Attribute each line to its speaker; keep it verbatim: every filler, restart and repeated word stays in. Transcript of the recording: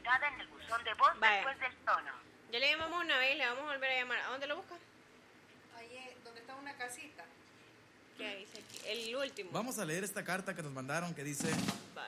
Speaker 1: indicada en el buzón de voz
Speaker 2: Vaya.
Speaker 1: después del tono.
Speaker 2: Ya le llamamos una vez, le vamos a volver a llamar. ¿A dónde lo busca?
Speaker 3: Ahí es donde está una casita.
Speaker 2: ¿Qué dice aquí? El último.
Speaker 4: Vamos a leer esta carta que nos mandaron que dice:
Speaker 2: Vaya.